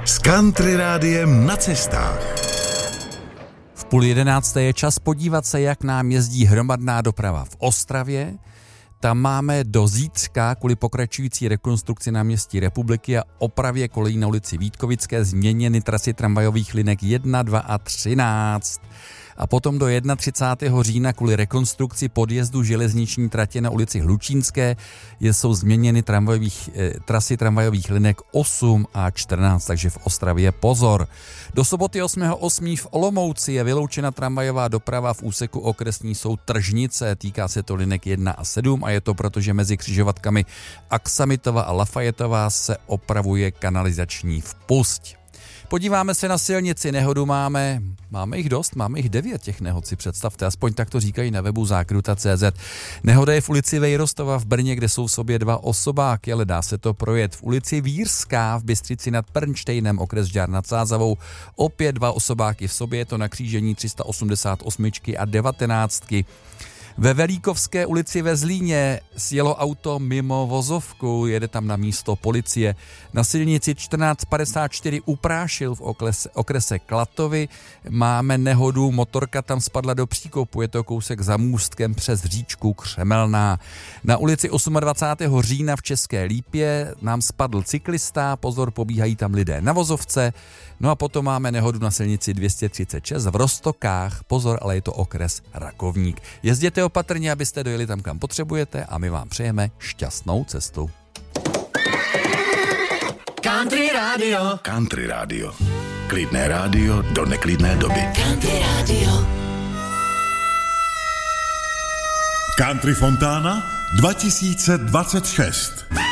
S Country Rádiem na cestách. V 10:30 je čas podívat se, jak nám jezdí hromadná doprava v Ostravě. Tam máme do zítřka kvůli pokračující rekonstrukci náměstí Republiky a opravě kolejí na ulici Vítkovické změněny trasy tramvajových linek 1, 2 a 13. A potom do 31. října kvůli rekonstrukci podjezdu železniční tratě na ulici Hlučínské jsou změněny trasy tramvajových linek 8 a 14, takže v Ostravě pozor. Do soboty 8.8. v Olomouci je vyloučena tramvajová doprava v úseku okresní soud Tržnice. Týká se to linek 1 a 7 a je to proto, že mezi křižovatkami Aksamitova a Lafayetová se opravuje kanalizační vpusť. Podíváme se na silnici, nehodu máme jich dost, máme jich 9 těch nehod, si představte, aspoň tak to říkají na webu zákruta.cz. Nehoda je v ulici Vejrostova v Brně, kde jsou v sobě 2 osobáky, ale dá se to projet. V ulici Vírská v Bystřici nad Pernštejnem, okres Žďár nad Sázavou, opět 2 osobáky v sobě, je to na křížení 388 a 19. Ve Velíkovské ulici ve Zlíně sjelo auto mimo vozovku, jede tam na místo policie. Na silnici 1454 u Prášil v okrese Klatovy máme nehodu, motorka tam spadla do příkopu, je to kousek za můstkem přes říčku Křemelná. Na ulici 28. října v České Lípě nám spadl cyklista, pozor, pobíhají tam lidé na vozovce. No a potom máme nehodu na silnici 236 v Roztokách, pozor, ale je to okres Rakovník. Jezděte opatrně, abyste dojeli tam, kam potřebujete a my vám přejeme šťastnou cestu. Country Radio. Country Radio. Klidné rádio do neklidné doby. Country Radio. Country Fontána 2026.